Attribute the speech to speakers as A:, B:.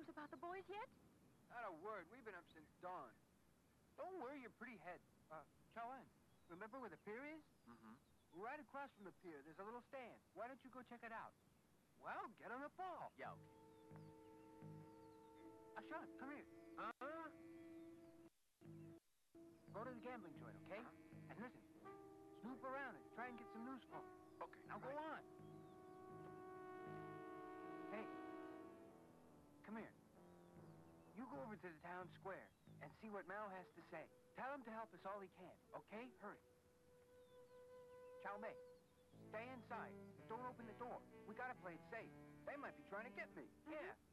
A: news about the boys yet?
B: Not a word. We've been up since dawn. Don't worry your pretty head. Chow-En, remember where the pier is?
C: Mm-hmm.
B: Right across from the pier, there's a little stand. Why don't you go check it out? Well, get on the ball.
C: Yeah, okay.
B: Sean, come here. Go to the gambling joint, okay? And listen, snoop around and try and get some news for me.
C: Okay.
B: Now go on. Hey, come here. You go over to the town square and see what Mao has to say. Tell him to help us all he can, okay? Hurry. Chow Mei, stay inside. Don't open the door. We gotta play it safe. They might be trying to get me. Yeah.